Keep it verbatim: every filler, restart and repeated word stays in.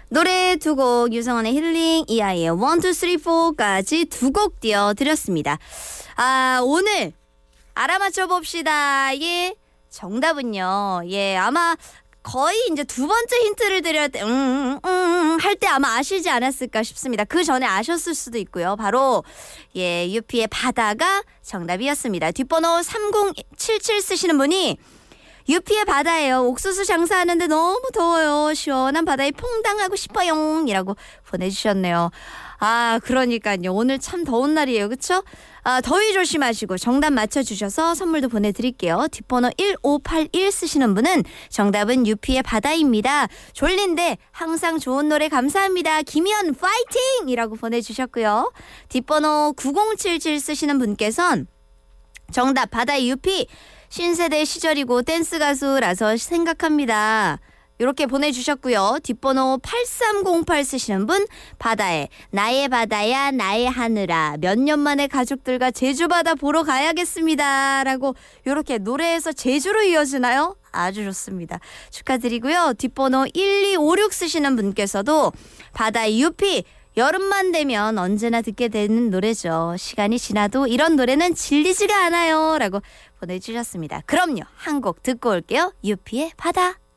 노래 두 곡 유성원의 힐링, 이하이의 원, 투, 쓰리, 포까지 두 곡 띄워드렸습니다. 아, 오늘 알아맞혀 봅시다. 예, 정답은요. 예, 아마 거의 이제 두 번째 힌트를 드릴 때, 음, 음, 음, 할 때 아마 아시지 않았을까 싶습니다. 그 전에 아셨을 수도 있고요. 바로, 예, 유피의 바다가 정답이었습니다. 뒷번호 삼공칠칠 쓰시는 분이 유피의 바다예요. 옥수수 장사하는데 너무 더워요. 시원한 바다에 퐁당하고 싶어요. 이라고 보내주셨네요. 아, 그러니까요. 오늘 참 더운 날이에요. 그쵸? 아, 더위 조심하시고 정답 맞춰주셔서 선물도 보내드릴게요. 뒷번호 일오팔일 쓰시는 분은 정답은 유피의 바다입니다. 졸린데 항상 좋은 노래 감사합니다. 김현 파이팅! 이라고 보내주셨고요. 뒷번호 구공칠칠 쓰시는 분께서는 정답 바다의 유피. 신세대 시절이고 댄스 가수라서 생각합니다. 이렇게 보내주셨고요. 뒷번호 팔삼공팔 쓰시는 분, 바다에 나의 바다야 나의 하늘아 몇 년 만에 가족들과 제주바다 보러 가야겠습니다. 라고 이렇게 노래에서 제주로 이어지나요? 아주 좋습니다. 축하드리고요. 뒷번호 일이오육 쓰시는 분께서도 바다의 유피. 여름만 되면 언제나 듣게 되는 노래죠. 시간이 지나도 이런 노래는 질리지가 않아요. 라고 보내주셨습니다. 그럼요. 한 곡 듣고 올게요. 유피의 바다.